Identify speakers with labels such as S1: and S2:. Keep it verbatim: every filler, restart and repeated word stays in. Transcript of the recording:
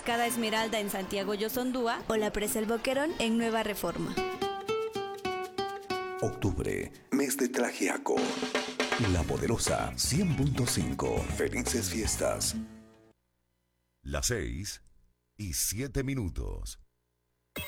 S1: Cascada Esmeralda en Santiago Yosondúa o la Presa El Boquerón en Nueva Reforma.
S2: Octubre, mes de Tlaxiaco. La Poderosa cien punto cinco. Felices fiestas.
S3: Las seis y siete minutos.